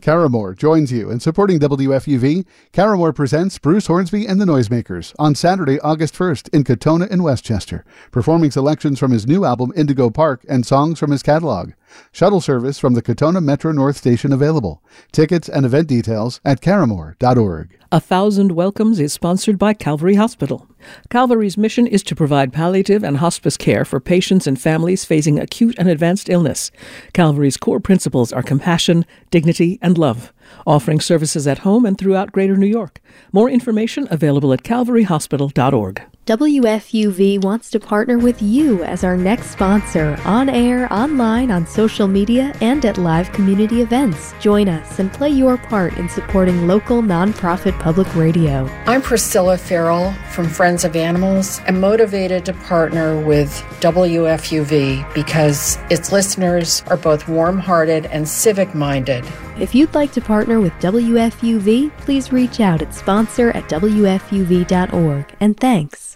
Caramore joins you in supporting WFUV. Caramore presents Bruce Hornsby and the Noisemakers on Saturday, August 1st in Katona in Westchester, performing selections from his new album Indigo Park and songs from his catalog. Shuttle service from the Katona Metro North Station available. Tickets and event details at caramore.org. 1,000 Welcomes is sponsored by Calvary Hospital. Calvary's mission is to provide palliative and hospice care for patients and families facing acute and advanced illness. Calvary's core principles are compassion, dignity, and love, offering services at home and throughout Greater New York. More information available at calvaryhospital.org. WFUV wants to partner with you as our next sponsor, on air, online, on social media, and at live community events. Join us and play your part in supporting local nonprofit public radio. I'm Priscilla Farrell from Friends of Animals. I'm motivated to partner with WFUV because its listeners are both warm-hearted and civic-minded. If you'd like to partner with WFUV, please reach out at sponsor@wfuv.org. And thanks.